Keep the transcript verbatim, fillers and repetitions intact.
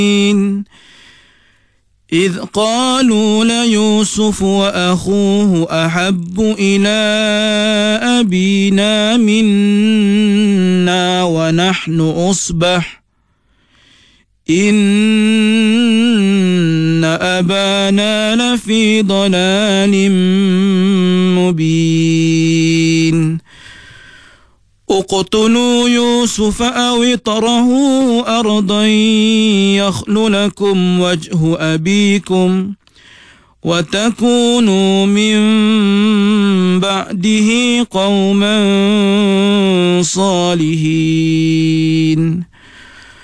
إذ قالوا ليوسف وأخوه أحب إلى أبينا منا ونحن أصبح إن أبانا لفي ضلال مبين اقتلوا يوسف أو اطرحوه أرضا يخل لكم وجه أبيكم وتكونوا من بعده قوما صالحين